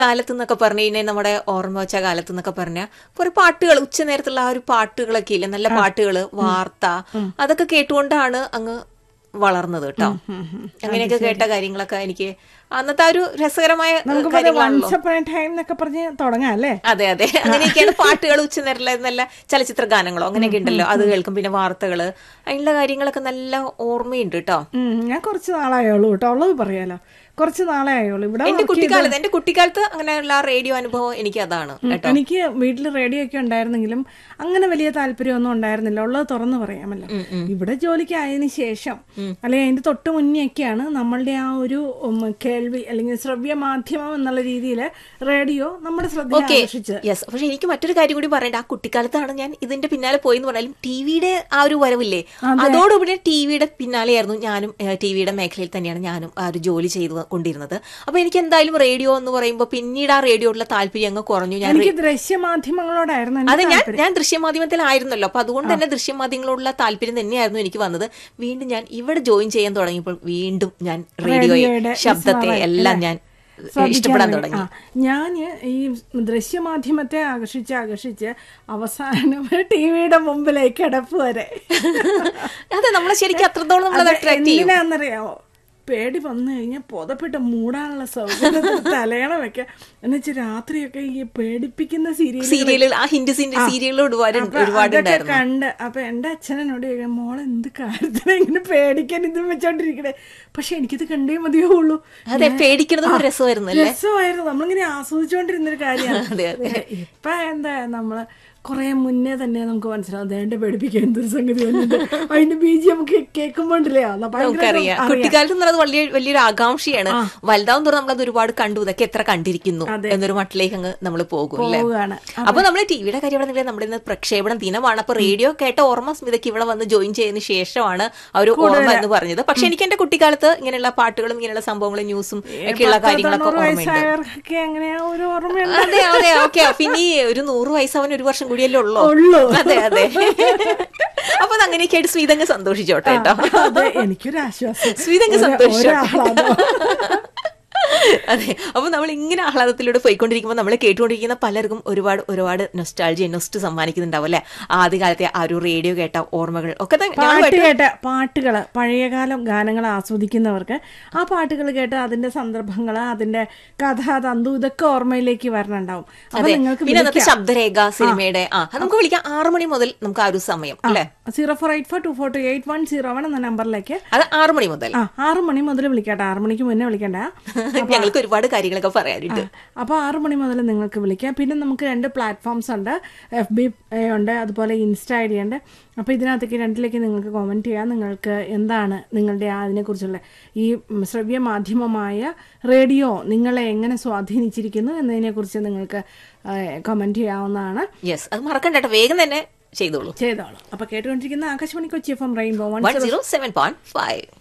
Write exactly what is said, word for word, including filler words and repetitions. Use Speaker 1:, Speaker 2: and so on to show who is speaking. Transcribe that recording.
Speaker 1: കാലത്ത് എന്നൊക്കെ പറഞ്ഞു കഴിഞ്ഞാൽ നമ്മുടെ ഓർമ്മ വെച്ച കാലത്ത് എന്നൊക്കെ പറഞ്ഞാൽ കുറെ പാട്ടുകൾ ഉച്ച നേരത്തുള്ള ആ ഒരു പാട്ടുകളൊക്കെ ഇല്ലേ, നല്ല പാട്ടുകള്, വാർത്ത, അതൊക്കെ കേട്ടുകൊണ്ടാണ് അങ്ങ് വളർന്നത് കേട്ടോ. അങ്ങനെയൊക്കെ കേട്ട കാര്യങ്ങളൊക്കെ എനിക്ക് അന്നത്തെ ഒരു രസകരമായ
Speaker 2: തുടങ്ങാം.
Speaker 1: അതെ അതെ, അങ്ങനെയൊക്കെയാണ് പാട്ടുകൾ, ഉച്ചനേരത്തിലെ നല്ല ചലച്ചിത്ര ഗാനങ്ങളോ അങ്ങനെയൊക്കെ ഉണ്ടല്ലോ, അത് കേൾക്കും. പിന്നെ വാർത്തകള്, അതിനുള്ള കാര്യങ്ങളൊക്കെ നല്ല ഓർമ്മയുണ്ട് കേട്ടോ.
Speaker 2: ഞാൻ കുറച്ച് നാളായുള്ളൂ കേട്ടോ, ഉള്ളത് പറയാലോ, കുറച്ച് നാളെ ആയുള്ളൂ ഇവിടെ.
Speaker 1: എന്റെ കുട്ടിക്കാലത്ത് എന്റെ കുട്ടിക്കാലത്ത് അങ്ങനെയുള്ള റേഡിയോ അനുഭവം എനിക്ക് അതാണ് കേട്ടോ.
Speaker 2: എനിക്ക് വീട്ടിൽ റേഡിയോ ഒക്കെ ഉണ്ടായിരുന്നെങ്കിലും അങ്ങനെ വലിയ താല്പര്യമൊന്നും ഉണ്ടായിരുന്നില്ല, ഉള്ളത് തുറന്നു പറയാമല്ലോ. ഇവിടെ ജോലിക്ക് ആയതിനു ശേഷം അല്ലെങ്കിൽ അതിന്റെ തൊട്ട് മുന്നേ ഒക്കെയാണ് നമ്മളുടെ ആ ഒരു കേൾവി അല്ലെങ്കിൽ ശ്രവ്യ മാധ്യമം എന്നുള്ള രീതിയിൽ റേഡിയോ നമ്മുടെ ശ്രദ്ധ ആകർഷിച്ചത്.
Speaker 1: യെസ്, പക്ഷെ എനിക്ക് മറ്റൊരു കാര്യം കൂടി പറയണ്ട. ആ കുട്ടിക്കാലത്താണ് ഞാൻ ഇതിന്റെ പിന്നാലെ പോയി എന്ന് പറഞ്ഞാലും ടിവിയുടെ ആ ഒരു വരവില്ലേ, അതോടുകൂടി ടിവിയുടെ പിന്നാലെയായിരുന്നു ഞാനും. ടിവിയുടെ മേഖലയിൽ തന്നെയാണ് ഞാനും ആ ഒരു ജോലി ചെയ്തു കൊണ്ടിരുന്നത്. അപ്പൊ എനിക്ക് എന്തായാലും റേഡിയോ എന്ന് പറയുമ്പോൾ പിന്നീട് ആ റേഡിയോയുള്ള താല്പര്യം അങ്ങ് കുറഞ്ഞു. ഞാൻ
Speaker 2: ദൃശ്യമാധ്യമങ്ങളോടായിരുന്നു.
Speaker 1: അതെ, ഞാൻ ഞാൻ ദൃശ്യമാധ്യമത്തിലായിരുന്നല്ലോ, അപ്പൊ അതുകൊണ്ട് തന്നെ ദൃശ്യമാധ്യമങ്ങളോടുള്ള താല്പര്യം തന്നെയായിരുന്നു എനിക്ക് വന്നത്. വീണ്ടും ഞാൻ ഇവിടെ ജോയിൻ ചെയ്യാൻ തുടങ്ങിയപ്പോൾ വീണ്ടും ഞാൻ റേഡിയോയെ, ശബ്ദത്തെ എല്ലാം ഞാൻ ഇഷ്ടപ്പെടാൻ തുടങ്ങി.
Speaker 2: ഞാൻ ഈ ദൃശ്യമാധ്യമത്തെ ആകർഷിച്ച് ആകർഷിച്ച് അവസാനം ടിവിയുടെ മുമ്പിലേക്ക് കിടപ്പ് വരെ.
Speaker 1: അതെ, നമ്മളെ ശരിക്കും അത്രത്തോളം നമ്മളത് അട്രാക്ട് ചെയ്യും.
Speaker 2: എന്തിനാന്നറിയാമോ? പേടി വന്നു കഴിഞ്ഞാൽ പുതപ്പിട്ട് മൂടാനുള്ള സൗകര്യം തലയണ വെക്കാം എന്ന് വെച്ചാൽ രാത്രിയൊക്കെ ഈ പേടിപ്പിക്കുന്ന
Speaker 1: സീരിയലുകൾ, ആ ഹിന്ദി സീരിയലുകൾ ഒരുപാട്
Speaker 2: കണ്ട്. അപ്പൊ എന്റെ അച്ഛനോട് ചോദിക്കാം, മോളെ എന്ത് കാര്യത്തിന് ഇങ്ങനെ പേടിക്കാൻ ഇതും വെച്ചോണ്ടിരിക്കണേ? പക്ഷെ എനിക്കിത് കണ്ടേ മതിയാവുള്ളൂ.
Speaker 1: അതെ, പേടിക്കുന്നത് രസമായിരുന്നു
Speaker 2: രസമായിരുന്നു നമ്മളിങ്ങനെ ആസ്വദിച്ചോണ്ടിരുന്നൊരു കാര്യമാണ്. ഇപ്പൊ എന്താ നമ്മള് കുറെ മുന്നേ തന്നെ നമുക്ക് മനസ്സിലാവും ദേണ്ട പേടിപ്പിക്കാൻ എന്തൊരു സംഗതി വന്നിട്ട് അതിന്റെ ബീജി നമുക്ക് കേൾക്കുമ്പോണ്ടല്ലേ
Speaker 1: നമുക്കറിയാം. കുട്ടിക്കാലത്ത് എന്നുള്ളത് വലിയ വലിയൊരു ആകാംക്ഷയാണ്. വലുതാവും തോറും നമ്മളത് ഒരുപാട് കണ്ടു, ഇതൊക്കെ എത്ര കണ്ടിരിക്കുന്നു എന്നൊരു മട്ടിലേക്ക് അങ്ങ് നമ്മൾ പോകും അല്ലേ. അപ്പൊ നമ്മള് ടിവിയുടെ കാര്യം പറഞ്ഞില്ലേ, നമ്മുടെ ഇന്ന് പ്രക്ഷേപണം ദിനമാണ്. അപ്പൊ റേഡിയോ കേട്ട ഓർമ്മ സ്മിതയ്ക്ക് ഇവിടെ വന്ന് ജോയിൻ ചെയ്തതിന് ശേഷമാണ് ആ ഒരു ഓർമ്മ എന്ന് പറഞ്ഞത്. പക്ഷെ എനിക്ക് എന്റെ കുട്ടിക്കാലത്ത് ഇങ്ങനെയുള്ള പാട്ടുകളും ഇങ്ങനെയുള്ള സംഭവങ്ങളും ന്യൂസും ഒക്കെയുള്ള കാര്യങ്ങളൊക്കെ ഓർമ്മയുണ്ട്. അതെ അതെ, ഓക്കെ. പിന്നെ ഒരു നൂറ് വയസ്സാവാൻ ഒരു വർഷം കൂടിയല്ലേ ഉള്ളൂ. അതെ അതെ. അപ്പൊ അങ്ങനെയൊക്കെ ആയിട്ട് സ്വീതങ്ങ് സന്തോഷിച്ചോട്ടെ കേട്ടോ.
Speaker 2: എനിക്കൊരു ആശ്വാസം,
Speaker 1: സ്വീതങ്ങ് സന്തോഷിച്ചോട്ടെ. അതെ, അപ്പൊ നമ്മൾ ഇങ്ങനെ ആഹ്ലാദത്തിലൂടെ പോയിക്കൊണ്ടിരിക്കുമ്പോൾ നമ്മൾ കേട്ടുകൊണ്ടിരിക്കുന്ന പലർക്കും ഒരുപാട് ഒരുപാട് നൊസ്റ്റാൾജിയ നൊസ്റ്റ് സമ്മാനിക്കുന്നുണ്ടാവും അല്ലെ. ആദ്യകാലത്തെ ആ ഒരു റേഡിയോ കേട്ട ഓർമ്മകൾ ഒക്കെ
Speaker 2: കേട്ട പാട്ടുകൾ, പഴയകാലം ഗാനങ്ങൾ ആസ്വദിക്കുന്നവർക്ക് ആ പാട്ടുകൾ കേട്ട് അതിന്റെ സന്ദർഭങ്ങൾ, അതിന്റെ കഥ, തന്തു, ഇതൊക്കെ ഓർമ്മയിലേക്ക് വരണുണ്ടാവും.
Speaker 1: അതെ, പിന്നെ അന്നത്തെ ശബ്ദരേഖ സിനിമയുടെ ആ നമുക്ക് വിളിക്കാം. ആറു മണി മുതൽ നമുക്ക് ആ ഒരു സമയം അല്ലെ,
Speaker 2: zero four eight four to four to eight one zero one എന്ന നമ്പറിലേക്ക്.
Speaker 1: അത് ആറു മണി മുതൽ
Speaker 2: ആ ആറു മണി മുതൽ വിളിക്കട്ടെ, ആറു മണിക്ക് മുന്നേ വിളിക്കണ്ട.
Speaker 1: ഞങ്ങൾക്ക് ഒരുപാട് കാര്യങ്ങളൊക്കെ പറയാനുണ്ട്.
Speaker 2: അപ്പൊ ആറു മണി മുതൽ നിങ്ങൾക്ക് വിളിക്കാം. പിന്നെ നമുക്ക് രണ്ട് പ്ലാറ്റ്ഫോംസ് ഉണ്ട്, എഫ് ബി ഉണ്ട്, അതുപോലെ ഇൻസ്റ്റ ഐ ഡി ഉണ്ട്. അപ്പോൾ ഇതിനകത്തേക്ക് രണ്ടിലേക്ക് നിങ്ങൾക്ക് കമൻറ്റ് ചെയ്യാം. നിങ്ങൾക്ക് എന്താണ് നിങ്ങളുടെ അതിനെക്കുറിച്ചുള്ള ഈ ശ്രവ്യ മാധ്യമമായ റേഡിയോ നിങ്ങളെ എങ്ങനെ സ്വാധീനിച്ചിരിക്കുന്നു എന്നതിനെക്കുറിച്ച് നിങ്ങൾക്ക് കമൻറ്റ് ചെയ്യാവുന്നതാണ്.
Speaker 1: യെസ്, അത് മറക്കണ്ട, വേഗം തന്നെ ചെയ്തോളൂ
Speaker 2: ചെയ്തോളൂ. അപ്പോൾ കേട്ടുകൊണ്ടിരിക്കുന്ന Akashvani Kochi F M rainbow
Speaker 1: one zero seven point five.